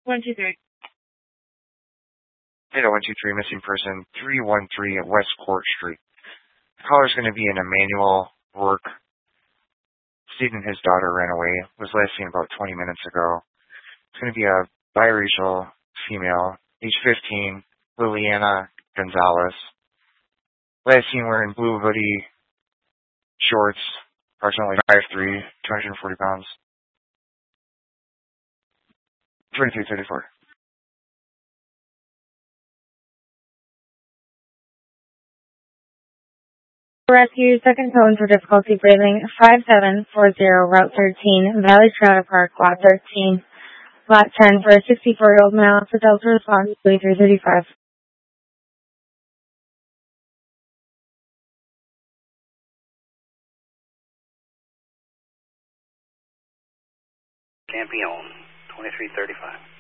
123. Data 123, missing person 313 at West Court Street. The caller's going to be in Emmanuel Work. Steve and his daughter ran away. Was last seen about 20 minutes ago. It's going to be a biracial female, age 15, Liliana Gonzalez. Last seen wearing blue hoodie, shorts, approximately 5'3", 240 pounds. 2334. Rescue, second phone for difficulty breathing, 5740, Route 13, Valley Trailer Park, Lot 13, Lot 10 for a 64-year-old male. For Delta response, 2335. Campione, 2335.